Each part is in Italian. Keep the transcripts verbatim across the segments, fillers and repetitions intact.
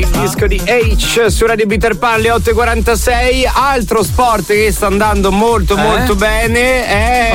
il disco di H su Radio Peter Pan, le otto e quarantasei. Altro sport che sta andando molto eh? molto bene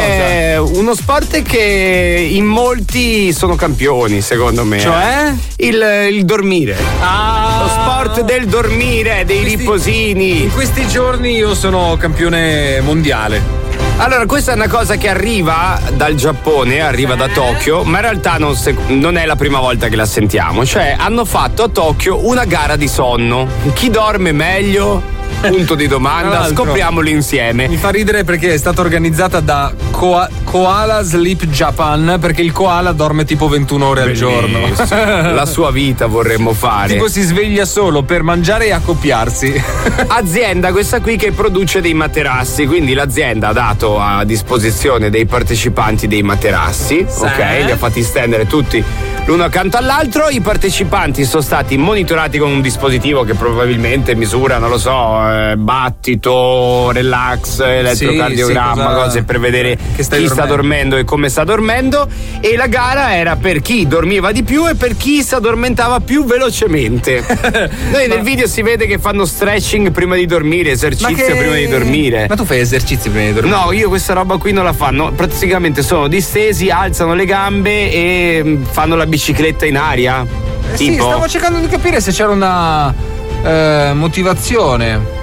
è Cosa? uno sport che in molti sono campioni, secondo me. Cioè? Il, il dormire. Ah. Lo sport del dormire, dei questi, riposini. In questi giorni io sono campione mondiale. Allora, questa è una cosa che arriva dal Giappone, arriva da Tokyo, ma in realtà non, se- non è la prima volta che la sentiamo. Cioè, hanno fatto a Tokyo una gara di sonno. Chi dorme meglio? Punto di domanda, scopriamolo insieme. Mi fa ridere perché è stata organizzata da Koa- Koala Sleep Japan, perché il koala dorme tipo ventuno ore al giorno. La sua vita vorremmo fare. Tipo si sveglia solo per mangiare e accoppiarsi. Azienda questa qui che produce dei materassi, quindi l'azienda ha dato a disposizione dei partecipanti dei materassi, sì. Ok, li ha fatti stendere tutti l'uno accanto all'altro. I partecipanti sono stati monitorati con un dispositivo che probabilmente misura, non lo so, eh, battito, relax, elettrocardiogramma, sì, sì, cosa, cose per vedere chi dormendo. sta dormendo e come sta dormendo. E la gara era per chi dormiva di più e per chi si addormentava più velocemente. Noi nel video si vede che fanno stretching prima di dormire, esercizio che... prima di dormire. Ma tu fai esercizi prima di dormire? No, io questa roba qui non la fanno. Praticamente sono distesi, alzano le gambe e fanno la bicicletta in aria. Eh tipo. Sì, stavo cercando di capire se c'era una eh, motivazione.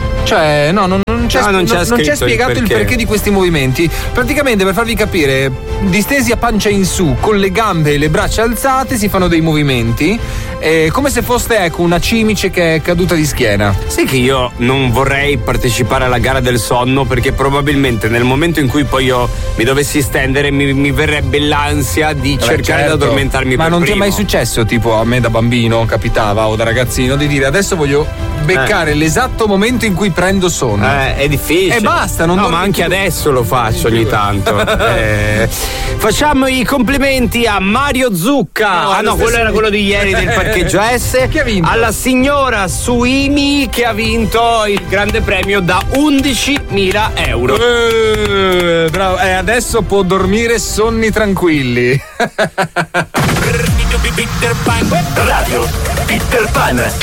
Cioè, no, non, non c'è, no, non c'è, non, non c'è spiegato il perché. il perché di questi movimenti. Praticamente, per farvi capire, distesi a pancia in su, con le gambe e le braccia alzate, si fanno dei movimenti, eh, come se foste, ecco, una cimice che è caduta di schiena. Sai che io non vorrei partecipare alla gara del sonno, perché probabilmente nel momento in cui poi io mi dovessi stendere mi, mi verrebbe l'ansia di Beh, cercare certo. di addormentarmi Ma per non primo. ti è mai successo, tipo a me da bambino capitava o da ragazzino, di dire adesso voglio beccare eh. l'esatto momento in cui prendo sonno. Eh, è difficile. E basta, non No, ma anche più. Adesso lo faccio ogni tanto. eh, facciamo i complimenti a Mario Zucca. No, ah no, quello era quello di ieri del parcheggio S. Che ha vinto? Alla signora Suimi che ha vinto il grande premio da undicimila euro. Eh, bravo, e eh, adesso può dormire sonni tranquilli. Radio Peter Pan.